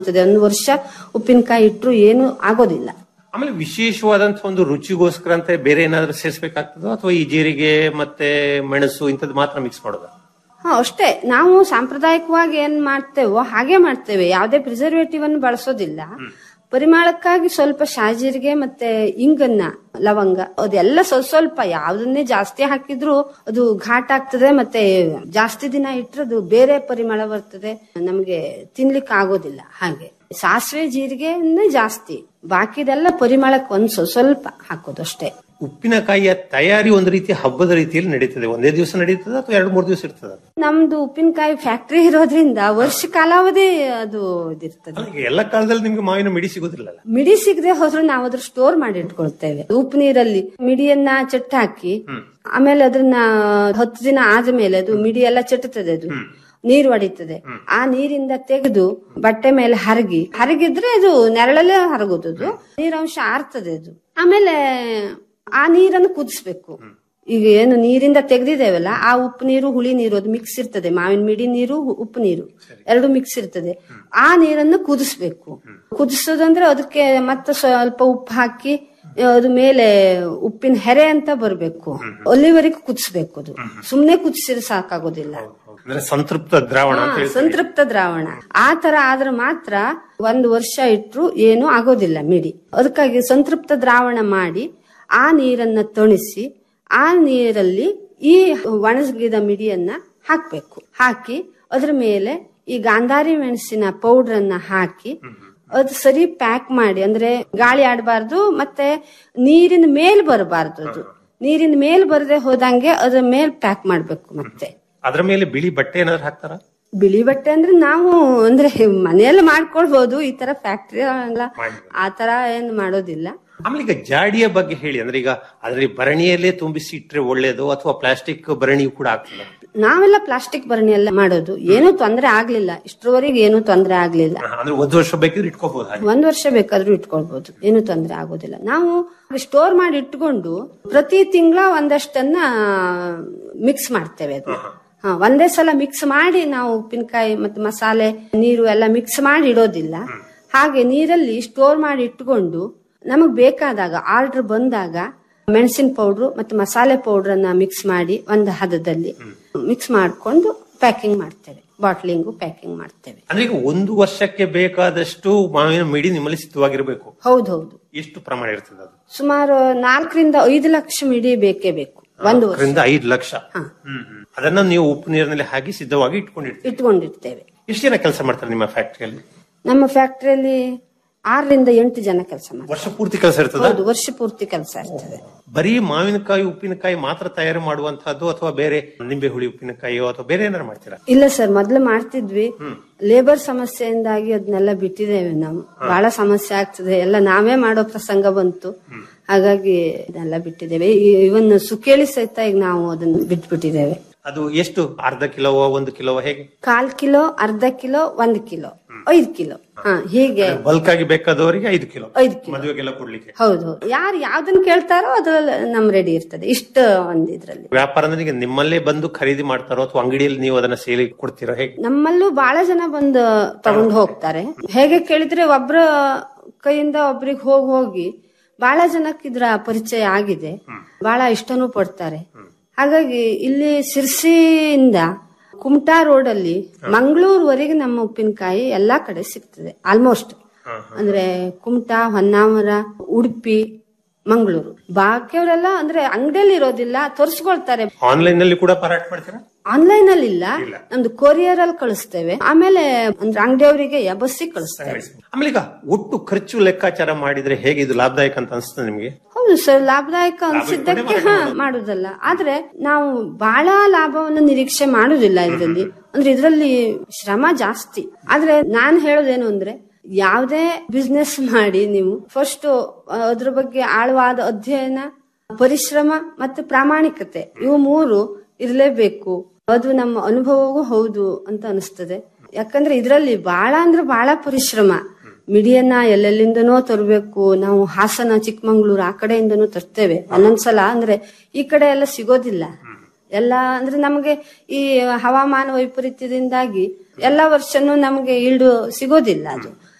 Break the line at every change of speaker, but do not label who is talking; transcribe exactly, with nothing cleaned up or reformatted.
ಒಂದು ವರ್ಷ ಉಪ್ಪಿನಕಾಯಿ ಇಟ್ರು ಏನು ಆಗೋದಿಲ್ಲ.
ಆಮೇಲೆ ವಿಶೇಷವಾದಂತಹ ಒಂದು ರುಚಿಗೋಸ್ಕರ ಅಂತ ಬೇರೆ ಏನಾದ್ರೂ ಸೇರಿಸಬೇಕಾಗ್ತದೋ ಅಥವಾ ಈ ಜೀರಿಗೆ ಮತ್ತೆ ಮೆಣಸು ಇಂಥದ್ದು ಮಾತ್ರ ಮಿಕ್ಸ್ ಮಾಡೋದ?
ಹಾ, ಅಷ್ಟೇ. ನಾವು ಸಾಂಪ್ರದಾಯಿಕವಾಗಿ ಏನ್ ಮಾಡ್ತೇವೋ ಹಾಗೆ ಮಾಡ್ತೇವೆ. ಯಾವುದೇ ಪ್ರಿಸರ್ವೇಟಿವ್ ಅನ್ನು ಬಳಸೋದಿಲ್ಲ. ಪರಿಮಳಕ್ಕಾಗಿ ಸ್ವಲ್ಪ ಶಾಜೀರಿಗೆ ಮತ್ತೆ ಇಂಗನ್ನ, ಲವಂಗ ಅದೆಲ್ಲ ಸ್ವಲ್ಪ ಸ್ವಲ್ಪ, ಯಾವ್ದನ್ನೇ ಜಾಸ್ತಿ ಹಾಕಿದ್ರು ಅದು ಘಾಟ್ ಆಗ್ತದೆ. ಮತ್ತೆ ಜಾಸ್ತಿ ದಿನ ಇಟ್ಟರೆ ಅದು ಬೇರೆ ಪರಿಮಳ ಬರ್ತದೆ, ನಮ್ಗೆ ತಿನ್ಲಿಕ್ಕೆ ಆಗೋದಿಲ್ಲ. ಹಾಗೆ ಸಾಸಿವೆ ಜೀರಿಗೆನೇ ಜಾಸ್ತಿ, ಬಾಕಿದೆಲ್ಲ ಪರಿಮಳಕ್ಕೆ ಒಂದ್ ಸ್ವಲ್ಪ ಹಾಕೋದು ಅಷ್ಟೇ.
ಉಪ್ಪಿನಕಾಯಿಯ ತಯಾರಿ ಒಂದು ರೀತಿ ಹಬ್ಬದ ರೀತಿಯಲ್ಲಿ ನಡೀತದೆ. ಒಂದೇ ದಿವಸ ನಡೀತದೆ ಅಥವಾ ಎರಡು ಮೂರು ದಿವಸ ಇರ್ತದೆ?
ನಮ್ದು ಉಪ್ಪಿನಕಾಯಿ ಫ್ಯಾಕ್ಟರಿ ಇರೋದ್ರಿಂದ ವರ್ಷ ಕಾಲಾವಧಿ ಅದು ಇದಿರ್ತದೆ.
ಎಲ್ಲ ಕಾಲದಲ್ಲಿ ನಿಮ್ಗೆ ಮಾವಿನ ಮಿಡಿ ಸಿಗೋದಿಲ್ಲ?
ಮಿಡಿ ಸಿಗದೆ ಹೋದ್ರೂ ನಾವು ಅದ್ರ ಸ್ಟೋರ್ ಮಾಡಿ ಇಟ್ಕೊಳ್ತೇವೆ. ಉಪ್ಪು ನೀರಲ್ಲಿ ಮಿಡಿಯನ್ನ ಚಟ್ಟ ಹಾಕಿ, ಆಮೇಲೆ ಅದನ್ನ ಹತ್ತು ದಿನ ಆದ್ಮೇಲೆ ಅದು ಮಿಡಿ ಎಲ್ಲ ಚಟ್ಟುತ್ತದೆ, ಅದು ನೀರು ಹೊಡಿತದೆ. ಆ ನೀರಿಂದ ತೆಗೆದು ಬಟ್ಟೆ ಮೇಲೆ ಹರಗಿ, ಹರಗಿದ್ರೆ ಅದು ನೆರಳಲ್ಲೇ ಹರಗೋದು, ನೀರಂಶ ಆರ್ತದೆ ಅದು. ಆಮೇಲೆ ಆ ನೀರನ್ನು ಕುದಿಸ್ಬೇಕು. ಈಗ ಏನು ನೀರಿಂದ ತೆಗೆದಿದ್ದೇವಲ್ಲ, ಆ ಉಪ್ಪು ನೀರು ಹುಳಿ ನೀರು ಅದು ಮಿಕ್ಸ್ ಇರ್ತದೆ. ಮಾವಿನ ಮಿಡಿ ನೀರು ಉಪ್ಪು ನೀರು ಎರಡು ಮಿಕ್ಸ್ ಇರ್ತದೆ. ಆ ನೀರನ್ನು ಕುದಿಸ್ಬೇಕು. ಕುದಿಸೋದಂದ್ರೆ ಅದಕ್ಕೆ ಮತ್ತೆ ಸ್ವಲ್ಪ ಉಪ್ಪು ಹಾಕಿ ಅದು ಮೇಲೆ ಉಪ್ಪಿನ ಹೆರೆ ಅಂತ ಬರ್ಬೇಕು, ಅಲ್ಲಿವರೆಗೂ ಕುದಿಸ್ಬೇಕು. ಅದು ಸುಮ್ನೆ ಕುದಿಸಿದ್ರೆ ಸಾಕಾಗೋದಿಲ್ಲ.
ಸಂತೃಪ್ತ ದ್ರಾವಣ
ಸಂತೃಪ್ತ ದ್ರಾವಣ ಆ ತರ ಆದ್ರೆ ಮಾತ್ರ ಒಂದು ವರ್ಷ ಇಟ್ರು ಏನು ಆಗೋದಿಲ್ಲ ಮಿಡಿ. ಅದಕ್ಕಾಗಿ ಸಂತೃಪ್ತ ದ್ರಾವಣ ಮಾಡಿ ಆ ನೀರನ್ನ ತಣಿಸಿ ಆ ನೀರಲ್ಲಿ ಈ ಒಣಗಿದ ಮಿಡಿಯನ್ನ ಹಾಕ್ಬೇಕು. ಹಾಕಿ ಅದ್ರ ಮೇಲೆ ಈ ಗಾಂಧಾರಿ ಮೆಣಸಿನ ಪೌಡರ್ ಅನ್ನ ಹಾಕಿ ಅದು ಸರಿ ಪ್ಯಾಕ್ ಮಾಡಿ, ಅಂದ್ರೆ ಗಾಳಿ ಆಡಬಾರ್ದು ಮತ್ತೆ ನೀರಿನ ಮೇಲ್ ಬರಬಾರ್ದು. ಅದು ನೀರಿನ ಮೇಲ್ ಬರದೆ ಹೋದಂಗೆ ಅದ್ರ ಮೇಲ್ ಪ್ಯಾಕ್ ಮಾಡ್ಬೇಕು. ಮತ್ತೆ
ಅದ್ರ ಮೇಲೆ ಬಿಳಿ ಬಟ್ಟೆ ಏನಾದ್ರು ಹಾಕ್ತಾರ?
ಬಿಳಿ ಬಟ್ಟೆ ಅಂದ್ರೆ ನಾವು ಅಂದ್ರೆ ಮನೆಯಲ್ಲಿ ಮಾಡ್ಕೊಳ್ಬಹುದು, ಈ ತರ ಫ್ಯಾಕ್ಟರಿ ಆ ತರ ಏನ್ ಮಾಡೋದಿಲ್ಲ.
ಆಮೇಲೆ ಈಗ ಜಾಡಿಯ ಬಗ್ಗೆ ಹೇಳಿ. ಅಂದ್ರೆ ಈಗ ಅದ್ರಲ್ಲಿ ಭರಣಿಯಲ್ಲೇ ತುಂಬಿಸಿ ಇಟ್ರೆ ಒಳ್ಳೇದು ಅಥವಾ ಪ್ಲಾಸ್ಟಿಕ್ ಭರಣಿಯು ಕೂಡ ಆಗ್ತದೆ?
ನಾವೆಲ್ಲ ಪ್ಲಾಸ್ಟಿಕ್ ಭರಣಿ ಎಲ್ಲ ಮಾಡೋದು, ಏನು ತೊಂದರೆ ಆಗ್ಲಿಲ್ಲ ಇಷ್ಟರವರೆಗೆ, ಏನು ತೊಂದರೆ ಆಗ್ಲಿಲ್ಲ.
ಅಂದ್ರೆ ಒಂದು ವರ್ಷ ಬೇಕಾದ್ರೂ ಇಟ್ಕೋಬಹುದು?
ಒಂದ್ ವರ್ಷ ಬೇಕಾದ್ರೂ ಇಟ್ಕೊಳ್ಬಹುದು, ಏನು ತೊಂದರೆ ಆಗೋದಿಲ್ಲ. ನಾವು ಸ್ಟೋರ್ ಮಾಡಿ ಇಟ್ಕೊಂಡು ಪ್ರತಿ ತಿಂಗಳ ಒಂದಷ್ಟನ್ನ ಮಿಕ್ಸ್ ಮಾಡ್ತೇವೆ. ಅದು ಹಾ ಒಂದೇ ಸಲ ಮಿಕ್ಸ್ ಮಾಡಿ ನಾವು ಉಪ್ಪಿನಕಾಯಿ ಮತ್ತೆ ಮಸಾಲೆ ನೀರು ಎಲ್ಲ ಮಿಕ್ಸ್ ಮಾಡಿ ಇಡೋದಿಲ್ಲ. ಹಾಗೆ ನೀರಲ್ಲಿ ಸ್ಟೋರ್ ಮಾಡಿ ಇಟ್ಕೊಂಡು ನಮಗ್ ಬೇಕಾದಾಗ ಆರ್ಡರ್ ಬಂದಾಗ ಮೆಣಸಿನ ಪೌಡ್ರು ಮತ್ತೆ ಮಸಾಲೆ ಪೌಡರ್ ಅನ್ನ ಮಿಕ್ಸ್ ಮಾಡಿ ಒಂದು ಹದದಲ್ಲಿ ಮಿಕ್ಸ್ ಮಾಡ್ಕೊಂಡು ಪ್ಯಾಕಿಂಗ್ ಮಾಡ್ತೇವೆ, ಬಾಟ್ಲಿಂಗು ಪ್ಯಾಕಿಂಗ್ ಮಾಡ್ತೇವೆ.
ಅಂದ್ರೆ ಈಗ ಒಂದು ವರ್ಷಕ್ಕೆ ಬೇಕಾದಷ್ಟು ಮಾವಿನ ಮಿಡಿ ನಿಮ್ಮಲ್ಲಿ ಸಿದ್ಧವಾಗಿರ್ಬೇಕು?
ಹೌದೌದು.
ಎಷ್ಟು ಪ್ರಮಾಣ ಇರ್ತದೆ ಅದು?
ಸುಮಾರು ನಾಲ್ಕರಿಂದ ಐದು ಲಕ್ಷ ಮಿಡಿ ಬೇಕೇ ಬೇಕು ಒಂದು ವರ್ಷ.
ಐದು ಲಕ್ಷ ಅದನ್ನ ನೀವು ಉಪ್ಪು ನೀರಿನಲ್ಲಿ ಹಾಕಿ ಸಿದ್ಧವಾಗಿ ಇಟ್ಕೊಂಡಿರ್ತೀವಿ?
ಇಟ್ಕೊಂಡಿರ್ತೇವೆ.
ಎಷ್ಟು ಜನ ಕೆಲಸ ಮಾಡ್ತಾರೆ ನಿಮ್ಮ ಫ್ಯಾಕ್ಟರಿಯಲ್ಲಿ?
ನಮ್ಮ ಫ್ಯಾಕ್ಟರಿಯಲ್ಲಿ ಆರರಿಂದ ಎಂಟು ಜನ ಕೆಲಸ ಮಾಡ್ತಾರೆ.
ವರ್ಷ ಪೂರ್ತಿ ಕೆಲಸ ಇರ್ತದೆ?
ಹೌದು, ವರ್ಷ ಪೂರ್ತಿ ಕೆಲಸ ಇರ್ತದೆ.
ಬರೀ ಮಾವಿನಕಾಯಿ ಉಪ್ಪಿನಕಾಯಿ ಮಾತ್ರ ತಯಾರು ಮಾಡುವಂತಹದ್ದು ಅಥವಾ ಬೇರೆ ನಿಂಬೆ ಹುಳಿ ಉಪ್ಪಿನಕಾಯಿಯೋ ಅಥವಾ ಬೇರೆ ಏನಾರು ಮಾಡ್ತೀರಾ?
ಇಲ್ಲ ಸರ್, ಮೊದ್ಲು ಮಾಡ್ತಿದ್ವಿ. ಲೇಬರ್ ಸಮಸ್ಯೆಯಿಂದಾಗಿ ಅದನ್ನೆಲ್ಲ ಬಿಟ್ಟಿದ್ದೇವೆ ನಾವು. ಬಹಳ ಸಮಸ್ಯೆ ಆಗ್ತದೆ, ಎಲ್ಲ ನಾವೇ ಮಾಡೋ ಪ್ರಸಂಗ ಬಂತು. ಹಾಗಾಗಿ ಇದೆಲ್ಲ ಬಿಟ್ಟಿದ್ದೇವೆ. ಇವನ್ ಸುಕೇಳಿ ಸಹಿತ ಈಗ ನಾವು ಅದನ್ನ ಬಿಟ್ಬಿಟ್ಟಿದ್ದೇವೆ.
ಅದು ಎಷ್ಟು? ಅರ್ಧ ಕಿಲೋ, ಒಂದು ಕಿಲೋ, ಹೇಗೆ?
ಕಾಲ್ ಕಿಲೋ, ಅರ್ಧ ಕಿಲೋ, ಒಂದ್ ಕಿಲೋ, ಐದು ಕಿಲೋ, ಹಾ ಹೀಗೆ.
ಬಲ್ಕ್ ಆಗಿ ಬೇಕಾದವರಿಗೆ ಐದು ಕಿಲೋ,
ಐದು ಕಿಲೋ
ಮದುವೆಗೆಲ್ಲ ಕೊಡ್ಲಿಕ್ಕೆ.
ಹೌದು, ಯಾರು ಯಾವ್ದನ್ನ ಕೇಳ್ತಾರೋ ಅದ್ರಲ್ಲಿ ನಮ್ ರೆಡಿ ಇರ್ತದೆ. ಇಷ್ಟ ಒಂದ್ ಇದ್ರಲ್ಲಿ
ವ್ಯಾಪಾರ ಅಂದ್ರೆ ನಿಮ್ಮಲ್ಲೇ ಬಂದು ಖರೀದಿ ಮಾಡ್ತಾರೋ ಅಥವಾ ಅಂಗಡಿಯಲ್ಲಿ ನೀವು ಅದನ್ನ ಸೇಲಿಗೆ ಕೊಡ್ತೀರೋ, ಹೇಗೆ?
ನಮ್ಮಲ್ಲೂ ಬಹಳ ಜನ ಬಂದು ತಗೊಂಡು ಹೋಗ್ತಾರೆ. ಹೇಗೆ ಕೇಳಿದ್ರೆ ಒಬ್ರ ಕೈಯಿಂದ ಒಬ್ರಿಗೆ ಹೋಗಿ ಹೋಗಿ ಬಹಳ ಜನಕ್ಕೆ ಇದ್ರ ಪರಿಚಯ ಆಗಿದೆ, ಬಹಳ ಇಷ್ಟನೂ ಪಡ್ತಾರೆ. ಹಾಗಾಗಿ ಇಲ್ಲಿ ಸಿರ್ಸಿಯಿಂದ ಕುಮಟಾ ರೋಡ್ ಅಲ್ಲಿ ಮಂಗಳೂರುವರೆಗೆ ನಮ್ಮ ಉಪ್ಪಿನಕಾಯಿ ಎಲ್ಲಾ ಕಡೆ ಸಿಗ್ತದೆ ಆಲ್ಮೋಸ್ಟ್. ಅಂದ್ರೆ ಕುಮಟಾ, ಹೊನ್ನಾವರ, ಉಡುಪಿ, ಮಂಗಳೂರು. ಬಾಕಿಯವರೆಲ್ಲ ಅಂದ್ರೆ ಅಂಗಡಿಯಲ್ಲಿ ಇರೋದಿಲ್ಲ, ತೋರಿಸ್ಕೊಳ್ತಾರೆ.
ಆನ್ಲೈನ್ ನಲ್ಲಿ ಕೂಡ ಮಾರಾಟ ಮಾಡ್ತೀರಾ?
ಆನ್ಲೈನ್ ಅಲ್ಲಿ ಇಲ್ಲ, ನಮ್ದು ಕೊರಿಯರ್ ಅಲ್ಲಿ ಕಳಿಸ್ತೇವೆ. ಆಮೇಲೆ ಅಂದ್ರೆ ಅಂಗಡಿಯವರಿಗೆ ಬಸ್ಸಿಗೆ ಕಳಿಸ್ತೇವೆ.
ಆಮೇಲೆ ಈಗ ಒಟ್ಟು ಖರ್ಚು ಲೆಕ್ಕಾಚಾರ ಮಾಡಿದ್ರೆ ಹೇಗೆ ಇದು ಲಾಭದಾಯಕ ಅಂತ ಅನ್ಸುತ್ತೆ ನಿಮ್ಗೆ?
ಹೌದು ಸರ್, ಲಾಭದಾಯಕ ಅನ್ಸಿದ್ದಕ್ಕೆ ಹಾ ಮಾಡುದಲ್ಲ. ಆದ್ರೆ ನಾವು ಬಹಳ ಲಾಭವನ್ನು ನಿರೀಕ್ಷೆ ಮಾಡುದಿಲ್ಲ ಇದರಲ್ಲಿ. ಅಂದ್ರೆ ಇದರಲ್ಲಿ ಶ್ರಮ ಜಾಸ್ತಿ. ಆದ್ರೆ ನಾನ್ ಹೇಳೋದೇನು ಅಂದ್ರೆ, ಯಾವುದೇ ಬಿಸ್ನೆಸ್ ಮಾಡಿ ನೀವು ಫಸ್ಟ್ ಅದ್ರ ಬಗ್ಗೆ ಆಳವಾದ ಅಧ್ಯಯನ, ಪರಿಶ್ರಮ ಮತ್ತು ಪ್ರಾಮಾಣಿಕತೆ ಇವು ಮೂರು ಇರಲೇಬೇಕು. ಅದು ನಮ್ಮ ಅನುಭವವೂ ಹೌದು ಅಂತ ಅನಿಸ್ತದೆ. ಯಾಕಂದ್ರೆ ಇದರಲ್ಲಿ ಬಹಳ ಅಂದ್ರೆ ಬಹಳ ಪರಿಶ್ರಮ. ಮಿಡಿಯನ್ನ ಎಲ್ಲೆಲ್ಲಿಂದನೋ ತರಬೇಕು ನಾವು. ಹಾಸನ, ಚಿಕ್ಕಮಂಗ್ಳೂರು ಆ ಕಡೆಯಿಂದನೂ ತರ್ತೇವೆ. ಒಂದೊಂದ್ಸಲ ಅಂದ್ರೆ ಈ ಕಡೆ ಎಲ್ಲ ಸಿಗೋದಿಲ್ಲ ಎಲ್ಲ. ಅಂದ್ರೆ ನಮಗೆ ಈ ಹವಾಮಾನ ವೈಪರೀತ್ಯದಿಂದಾಗಿ ಎಲ್ಲಾ ವರ್ಷನೂ ನಮಗೆ ಈಲ್ಡು ಸಿಗೋದಿಲ್ಲ. ಅದು